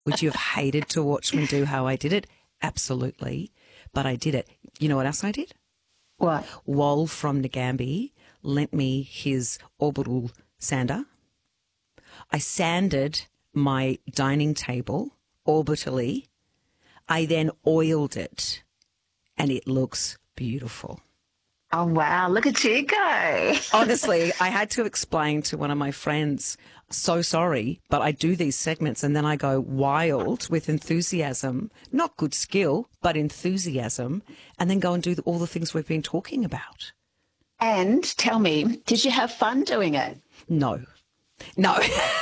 Would you have hated to watch me do how I did it? Absolutely. But I did it. You know what else I did? What? Wal from Nagambie lent me his orbital sander. I sanded my dining table orbitally. I then oiled it, and it looks beautiful. Oh, wow. Look at you go. Honestly, I had to explain to one of my friends, so sorry, but I do these segments and then I go wild with enthusiasm, not good skill, but enthusiasm, and then go and do all the things we've been talking about. And tell me, did you have fun doing it? No. No.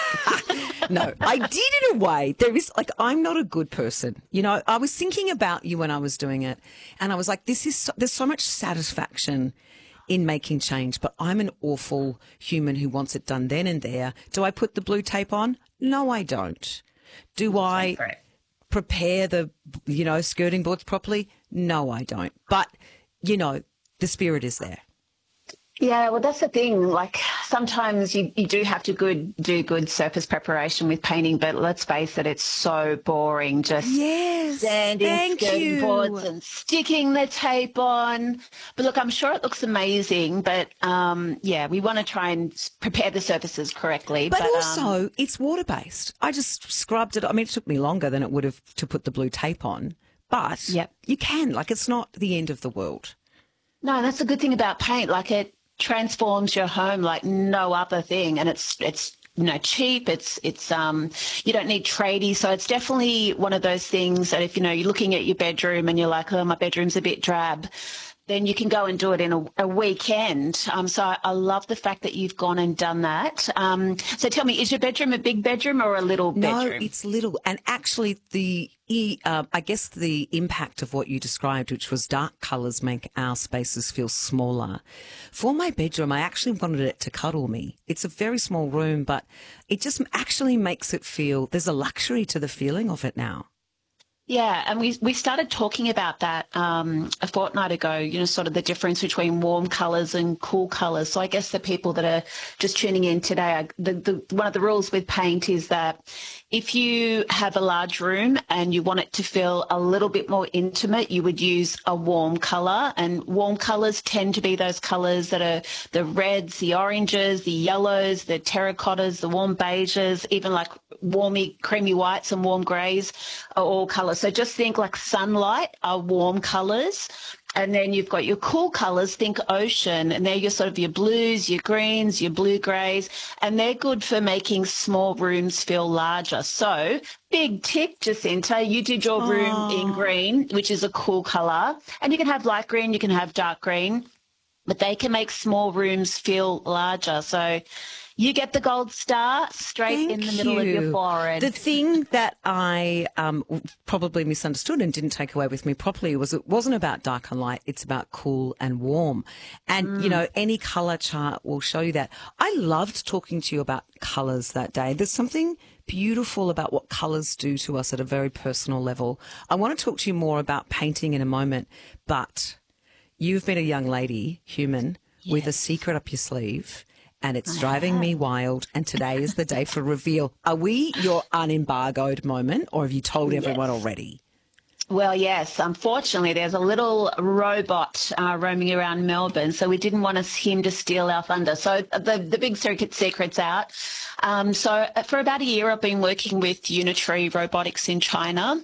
No, I did in a way. There is, like, I'm not a good person. You know, I was thinking about you when I was doing it, and I was like, there's so much satisfaction in making change, but I'm an awful human who wants it done then and there. Do I put the blue tape on? No, I don't. Do I prepare the, skirting boards properly? No, I don't. But, the spirit is there. Yeah, well, that's the thing. Like, sometimes you do have to do good surface preparation with painting, but let's face it, it's so boring just sanding skirting boards and sticking the tape on. But look, I'm sure it looks amazing, but we want to try and prepare the surfaces correctly. But also, it's water-based. I just scrubbed it. I mean, it took me longer than it would have to put the blue tape on, but you can. Like, it's not the end of the world. No, that's the good thing about paint. Like, it transforms your home like no other thing, and it's cheap. It's you don't need tradies, so it's definitely one of those things that if you're looking at your bedroom and you're like, oh, my bedroom's a bit drab, then you can go and do it in a weekend. So I love the fact that you've gone and done that. So tell me, is your bedroom a big bedroom or a little bedroom? No, it's little. And actually I guess the impact of what you described, which was dark colours make our spaces feel smaller. For my bedroom, I actually wanted it to cuddle me. It's a very small room, but it just actually makes it feel, there's a luxury to the feeling of it now. Yeah, and we started talking about that a fortnight ago, sort of the difference between warm colours and cool colours. So I guess the people that are just tuning in today, one of the rules with paint is that if you have a large room and you want it to feel a little bit more intimate, you would use a warm colour. And warm colours tend to be those colours that are the reds, the oranges, the yellows, the terracottas, the warm beiges, even like warmy creamy whites and warm greys are all colours. So just think like sunlight are warm colours. And then you've got your cool colours, think ocean, and they're your sort of your blues, your greens, your blue greys, and they're good for making small rooms feel larger. So big tick, Jacinta, you did your room in green, which is a cool colour, and you can have light green, you can have dark green, but they can make small rooms feel larger. So you get the gold star straight in the middle of your forehead. The thing that I probably misunderstood and didn't take away with me properly was it wasn't about dark and light, it's about cool and warm. And, any colour chart will show you that. I loved talking to you about colours that day. There's something beautiful about what colours do to us at a very personal level. I want to talk to you more about painting in a moment, but you've been a young lady, human, with a secret up your sleeve. And it's driving me wild, and today is the day for reveal. Are we your unembargoed moment, or have you told everyone already? Well, yes. Unfortunately, there's a little robot roaming around Melbourne, so we didn't want him to steal our thunder. So the big secret's out. So for about a year, I've been working with Unitree Robotics in China.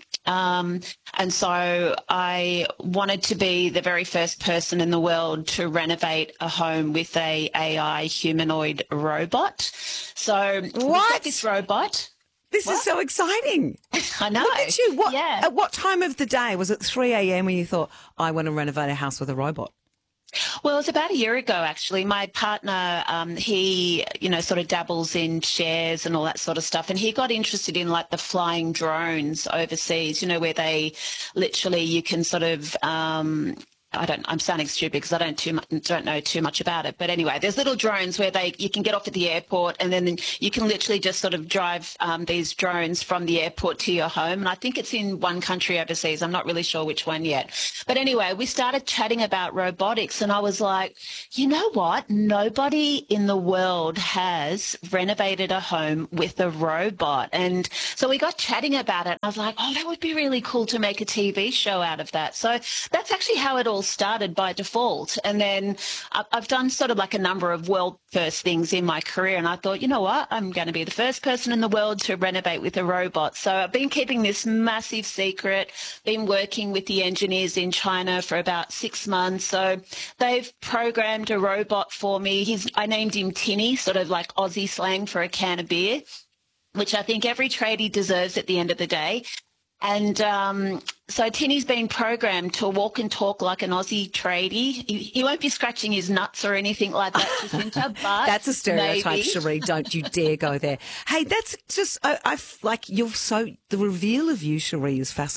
And so I wanted to be the very first person in the world to renovate a home with a AI humanoid robot. So we've got this robot. This is so exciting. I know. Look at you. At what time of the day? Was it 3 a.m. when you thought, I want to renovate a house with a robot? Well, it was about a year ago, actually. My partner, he, sort of dabbles in shares and all that sort of stuff. And he got interested in like the flying drones overseas, where they literally, you can sort of I'm sounding stupid because I don't know too much about it. But anyway, there's little drones where you can get off at the airport and then you can literally just sort of drive these drones from the airport to your home. And I think it's in one country overseas. I'm not really sure which one yet. But anyway, we started chatting about robotics and I was like, you know what? Nobody in the world has renovated a home with a robot. And so we got chatting about it. I was like, oh, that would be really cool to make a TV show out of that. So that's actually how it all started by default. And then I've done sort of like a number of world first things in my career. And I thought, you know what? I'm going to be the first person in the world to renovate with a robot. So I've been keeping this massive secret, been working with the engineers in China for about 6 months. So they've programmed a robot for me. I named him Tinny, sort of like Aussie slang for a can of beer, which I think every tradie deserves at the end of the day. And so Tinny's been programmed to walk and talk like an Aussie tradie. He won't be scratching his nuts or anything like that, Jacinta, but that's a stereotype, maybe. Cherie. Don't you dare go there. Hey, that's just, the reveal of you, Cherie, is fascinating.